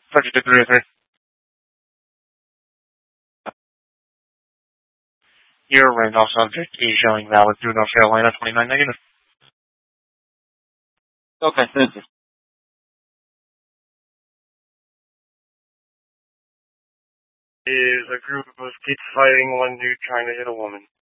3233. Your Randolph subject is showing valid through North Carolina 29 negative. Okay, thank you. Is a group of kids fighting, one dude trying to hit a woman.